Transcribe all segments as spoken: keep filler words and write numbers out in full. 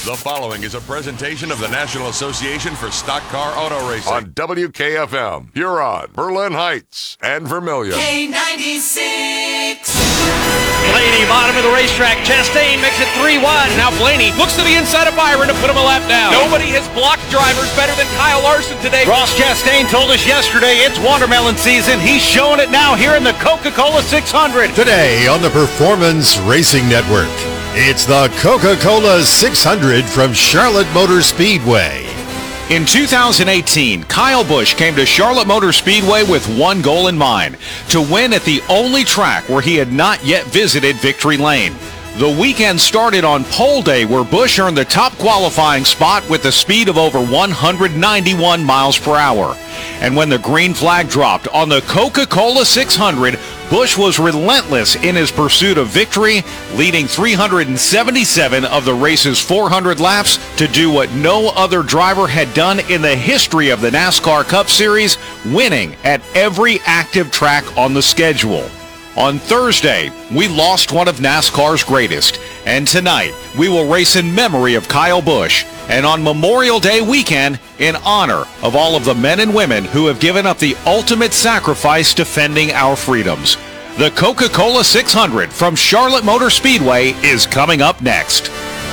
The following is a presentation of the National Association for Stock Car Auto Racing on W K F M, Huron, Berlin Heights, and Vermilion. K ninety-six. Blaney, bottom of the racetrack. Chastain makes it three one. Now Blaney looks to the inside of Byron to put him a lap down. Nobody has blocked drivers better than Kyle Larson today. Ross Chastain told us yesterday it's watermelon season. He's showing it now here in the Coca-Cola six hundred. Today on the Performance Racing Network, it's the Coca-Cola six hundred from Charlotte Motor Speedway. In two thousand eighteen, Kyle Busch came to Charlotte Motor Speedway with one goal in mind, to win at the only track where he had not yet visited Victory Lane. The weekend started on pole day, where Busch earned the top qualifying spot with a speed of over one hundred ninety-one miles per hour. And when the green flag dropped on the Coca-Cola six hundred, Busch was relentless in his pursuit of victory, leading three hundred seventy-seven of the race's four hundred laps to do what no other driver had done in the history of the NASCAR Cup Series, winning at every active track on the schedule. On Thursday, we lost one of NASCAR's greatest, and tonight we will race in memory of Kyle Busch, and on Memorial Day weekend in honor of all of the men and women who have given up the ultimate sacrifice defending our freedoms. The Coca-Cola six hundred from Charlotte Motor Speedway is coming up next.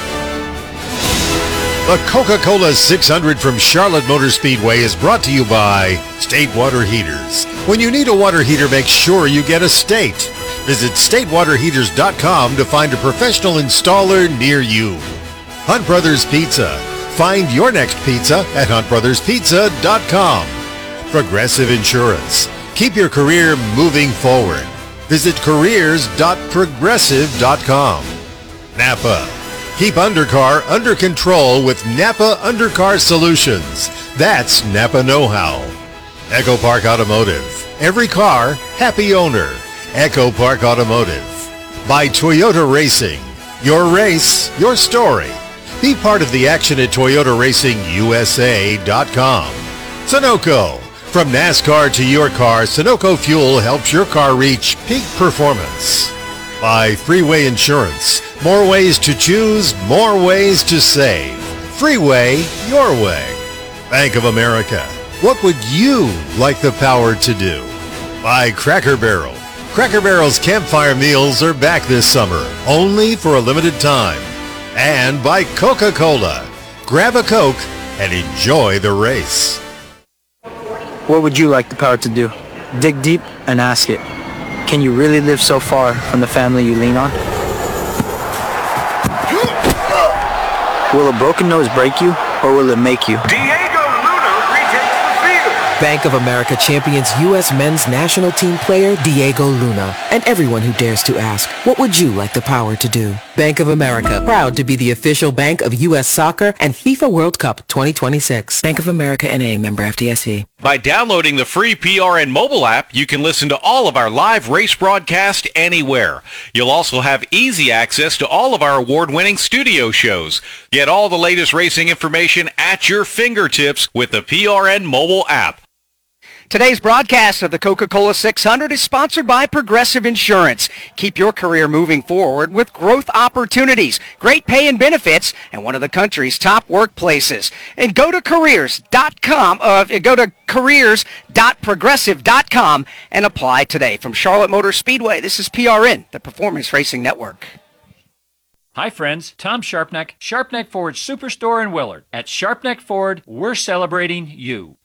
The Coca-Cola six hundred from Charlotte Motor Speedway is brought to you by State Water Heaters. When you need a water heater, make sure you get a State. Visit state water heaters dot com to find a professional installer near you. Hunt Brothers Pizza. Find your next pizza at hunt brothers pizza dot com. Progressive Insurance. Keep your career moving forward. Visit careers dot progressive dot com. Napa. Keep undercar under control with Napa Undercar Solutions. That's Napa know-how. Echo Park Automotive. Every car, happy owner. Echo Park Automotive. By Toyota Racing. Your race, your story. Be part of the action at Toyota Racing U S A dot com. Sunoco. From NASCAR to your car, Sunoco Fuel helps your car reach peak performance. By Freeway Insurance. More ways to choose, more ways to save. Freeway, your way. Bank of America. What would you like the power to do? By Cracker Barrel. Cracker Barrel's campfire meals are back this summer, only for a limited time. And by Coca-Cola. Grab a Coke and enjoy the race. What would you like the power to do? Dig deep and ask it. Can you really live so far from the family you lean on? Will a broken nose break you, or will it make you? Diego Luna retakes the field. Bank of America champions U S men's national team player Diego Luna. And everyone who dares to ask, what would you like the power to do? Bank of America, proud to be the official bank of U S Soccer and FIFA World Cup twenty twenty-six. Bank of America N A, member F D I C. By downloading the free P R N mobile app, you can listen to all of our live race broadcast anywhere. You'll also have easy access to all of our award-winning studio shows. Get all the latest racing information at your fingertips with the P R N mobile app. Today's broadcast of the Coca-Cola six hundred is sponsored by Progressive Insurance. Keep your career moving forward with growth opportunities, great pay and benefits, and one of the country's top workplaces. And go to careers dot com, uh, go to careers dot progressive dot com and apply today. From Charlotte Motor Speedway, this is P R N, the Performance Racing Network. Hi friends, Tom Sharpneck, Sharpneck Ford Superstore in Willard. At Sharpneck Ford, we're celebrating you.